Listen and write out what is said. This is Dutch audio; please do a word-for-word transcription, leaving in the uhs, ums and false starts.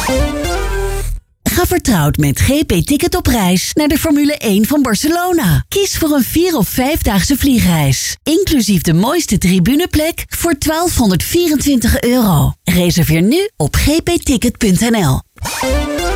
Ga vertrouwd met G P Ticket op reis naar de Formule één van Barcelona. Kies voor een vier of vijfdaagse vliegreis. Inclusief de mooiste tribuneplek voor twaalfhonderdvierentwintig euro. Reserveer nu op g p ticket punt n l.